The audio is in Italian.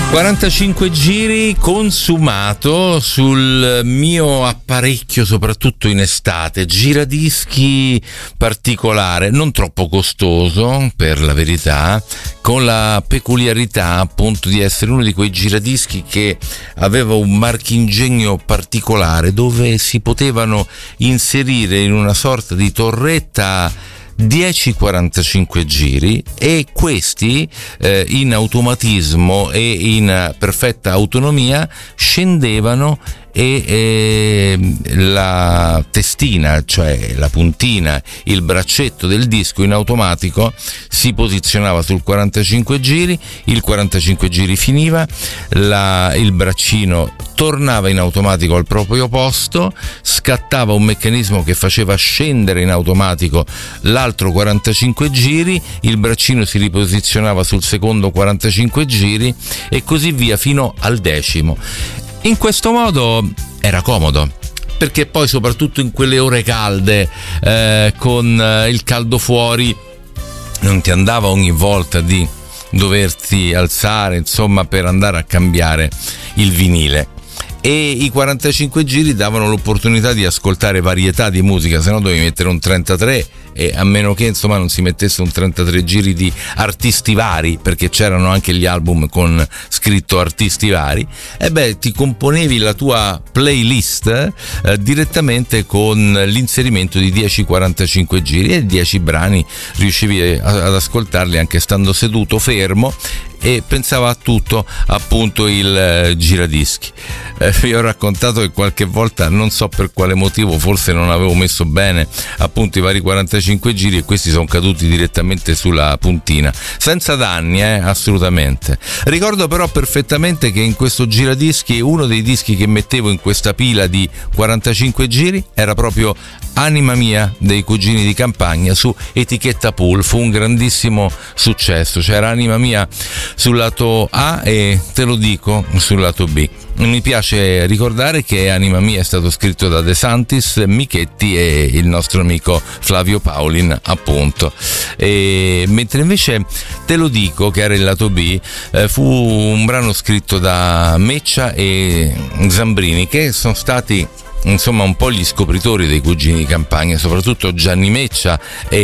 45 giri consumato sul mio apparecchio, soprattutto in estate, giradischi particolare, non troppo costoso per la verità, con la peculiarità appunto di essere uno di quei giradischi che aveva un marchingegno particolare, dove si potevano inserire in una sorta di torretta 10-45 giri, e questi in automatismo e in perfetta autonomia scendevano e la testina, cioè la puntina, il braccetto del disco in automatico si posizionava sul 45 giri, il 45 giri finiva, il braccino tornava in automatico al proprio posto, scattava un meccanismo che faceva scendere in automatico l'altro 45 giri, il braccino si riposizionava sul secondo 45 giri e così via fino al 10°. In questo modo era comodo, perché poi soprattutto in quelle ore calde, con il caldo fuori, non ti andava ogni volta di doverti alzare, insomma, per andare a cambiare il vinile. E i 45 giri davano l'opportunità di ascoltare varietà di musica, se no dovevi mettere un 33, e a meno che insomma non si mettesse un 33 giri di artisti vari, perché c'erano anche gli album con scritto artisti vari, e ti componevi la tua playlist direttamente con l'inserimento di 10-45 giri, e 10 brani riuscivi ad ascoltarli anche stando seduto, fermo, e pensava a tutto appunto il giradischi. Vi ho raccontato che qualche volta, non so per quale motivo, forse non avevo messo bene appunto i vari 45 giri e questi sono caduti direttamente sulla puntina, senza danni, assolutamente. Ricordo però perfettamente che in questo giradischi, uno dei dischi che mettevo in questa pila di 45 giri era proprio Anima Mia dei Cugini di Campagna su etichetta Pool. Fu un grandissimo successo, c'era Anima Mia sul lato A e Te lo dico sul lato B. Mi piace ricordare che Anima Mia è stato scritto da De Santis, Michetti e il nostro amico Flavio Paolin, appunto. Mentre invece Te lo dico, che era il lato B, fu un brano scritto da Meccia e Zambrini, che sono stati insomma un po' gli scopritori dei Cugini di Campagna, soprattutto Gianni Meccia e